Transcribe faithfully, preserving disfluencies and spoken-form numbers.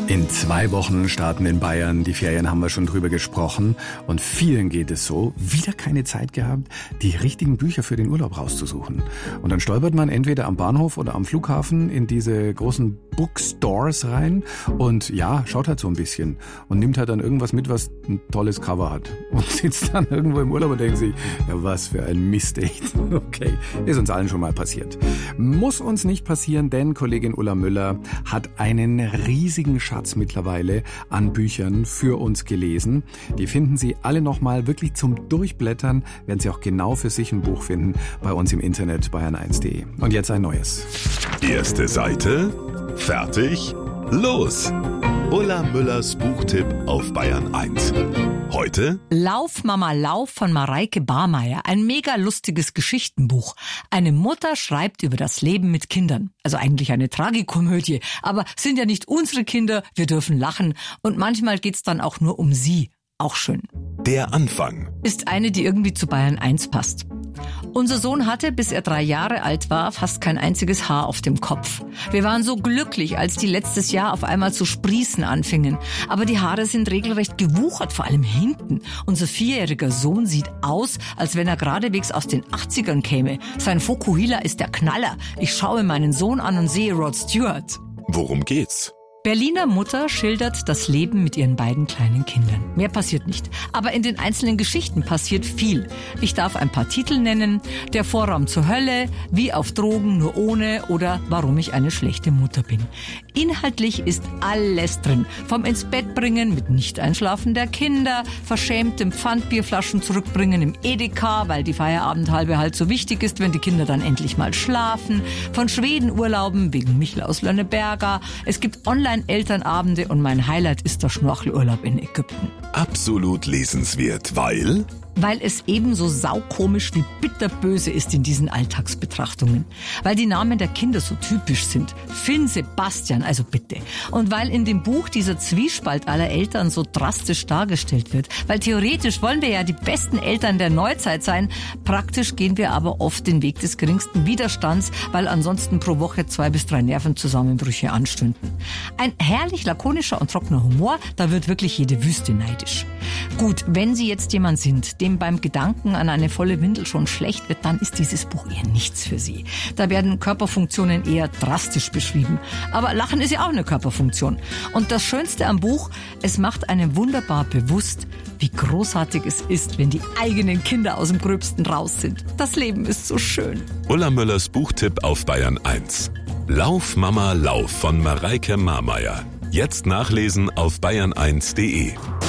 In zwei Wochen starten in Bayern die Ferien, haben wir schon drüber gesprochen. Und vielen geht es so, wieder keine Zeit gehabt, die richtigen Bücher für den Urlaub rauszusuchen. Und dann stolpert man entweder am Bahnhof oder am Flughafen in diese großen Bookstores rein und ja, schaut halt so ein bisschen und nimmt halt dann irgendwas mit, was ein tolles Cover hat. Und sitzt dann irgendwo im Urlaub und denkt sich, ja, was für ein Mist, echt. Okay, ist uns allen schon mal passiert. Muss uns nicht passieren, denn Kollegin Ulla Müller hat einen riesigen Schatz mittlerweile an Büchern für uns gelesen. Die finden Sie alle nochmal wirklich zum Durchblättern, werden Sie auch genau für sich ein Buch finden bei uns im Internet bayern eins punkt de. Und jetzt ein neues. Erste Seite, fertig, los! Ulla Müllers Buchtipp auf Bayern eins. Heute Lauf, Mama, Lauf von Mareike Barmeier. Ein mega lustiges Geschichtenbuch. Eine Mutter schreibt über das Leben mit Kindern. Also eigentlich eine Tragikomödie. Aber sind ja nicht unsere Kinder, wir dürfen lachen. Und manchmal geht's dann auch nur um sie. Auch schön. der Anfang. Ist eine, die irgendwie zu Bayern eins passt. Unser Sohn hatte, bis er drei Jahre alt war, fast kein einziges Haar auf dem Kopf. Wir waren so glücklich, als die letztes Jahr auf einmal zu sprießen anfingen. Aber die Haare sind regelrecht gewuchert, vor allem hinten. Unser vierjähriger Sohn sieht aus, als wenn er geradewegs aus den achtzigern käme. Sein Fokuhila ist der Knaller. Ich schaue meinen Sohn an und sehe Rod Stewart. Worum geht's? Berliner Mutter schildert das Leben mit ihren beiden kleinen Kindern. Mehr passiert nicht. Aber in den einzelnen Geschichten passiert viel. Ich darf ein paar Titel nennen. Der Vorraum zur Hölle, Wie auf Drogen, nur ohne oder Warum ich eine schlechte Mutter bin. Inhaltlich ist alles drin. Vom ins Bett bringen mit Nicht-Einschlafen der Kinder, verschämtem Pfandbierflaschen zurückbringen im Edeka, weil die Feierabendhalbe halt so wichtig ist, wenn die Kinder dann endlich mal schlafen. Von Schwedenurlauben wegen Michel aus Lönneberger. Es gibt online Elternabende und mein Highlight ist der Schnorchelurlaub in Ägypten. Absolut lesenswert, weil... Weil es ebenso saukomisch wie bitterböse ist in diesen Alltagsbetrachtungen. Weil die Namen der Kinder so typisch sind. Finn, Sebastian, also bitte. Und weil in dem Buch dieser Zwiespalt aller Eltern so drastisch dargestellt wird. Weil theoretisch wollen wir ja die besten Eltern der Neuzeit sein. Praktisch gehen wir aber oft den Weg des geringsten Widerstands, weil ansonsten pro Woche zwei bis drei Nervenzusammenbrüche anstünden. Ein herrlich lakonischer und trockener Humor, da wird wirklich jede Wüste neidisch. Gut, wenn Sie jetzt jemand sind, dem beim Gedanken an eine volle Windel schon schlecht wird, dann ist dieses Buch eher nichts für Sie. Da werden Körperfunktionen eher drastisch beschrieben. Aber Lachen ist ja auch eine Körperfunktion. Und das Schönste am Buch, es macht einem wunderbar bewusst, wie großartig es ist, wenn die eigenen Kinder aus dem Gröbsten raus sind. Das Leben ist so schön. Ulla Müllers Buchtipp auf Bayern eins. Lauf, Mama, Lauf von Mareike Barmeier. Jetzt nachlesen auf bayern eins punkt de.